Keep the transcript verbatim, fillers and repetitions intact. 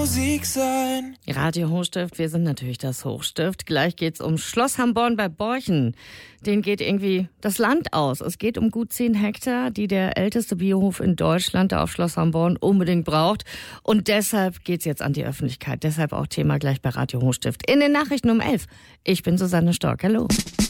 Musik sein. Radio Hochstift, wir sind natürlich das Hochstift. Gleich geht's um Schloss Hamborn bei Borchen. Den geht irgendwie das Land aus. Es geht um gut zehn Hektar, die der älteste Biohof in Deutschland, der auf Schloss Hamborn, unbedingt braucht. Und deshalb geht's jetzt an die Öffentlichkeit. Deshalb auch Thema gleich bei Radio Hochstift. In den Nachrichten um elf. Ich bin Susanne Stork. Hallo.